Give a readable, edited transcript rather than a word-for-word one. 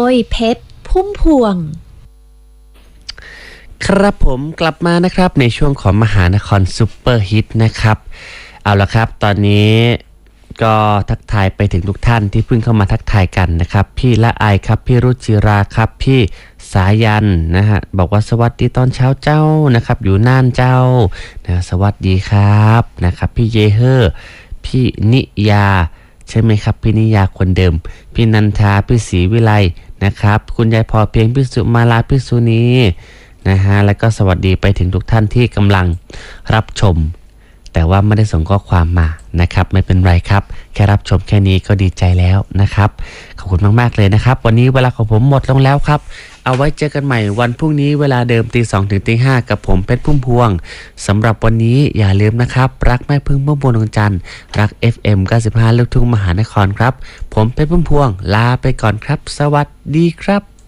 ยเพชรพุ่มพวงครับผมกลับมานะครับในช่วงของมหานครซุปเปอร์ฮิตนะครับเอาละครับตอนนี้ก็ทักทายไปถึงทุกท่านที่เพิ่งเข้ามาทักทายกันนะครับพี่ละอายครับพี่รุจิราครับพี่สายันนะฮะบอกว่าสวัสดีตอนเช้าเจ้านะครับอยู่น่านเจ้านะสวัสดีครับนะครับพี่เยเฮอร์พี่นิยาใช่ไหมครับพี่นิยาคนเดิมพี่นันทาพี่ศรีวิไลนะครับคุณยายพอเพียงพี่สุมาลาพี่สุนีนะฮะแล้วก็สวัสดีไปถึงทุกท่านที่กำลังรับชมแต่ว่าไม่ได้ส่งข้อความมานะครับไม่เป็นไรครับแค่รับชมแค่นี้ก็ดีใจแล้วนะครับขอบคุณมากๆเลยนะครับวันนี้เวลาของผมหมดลงแล้วครับเอาไว้เจอกันใหม่วันพรุ่งนี้เวลาเดิมตี 2 ถึงตี 5กับผมเพชรพุ่มพวงสำหรับวันนี้อย่าลืมนะครับรักแม่พึ่งเมื่อบนดวงจันทร์รัก FM 95 ลูกทุ่งมหานครครับผมเพชรพุ่มพวงลาไปก่อนครับสวัสดีครับ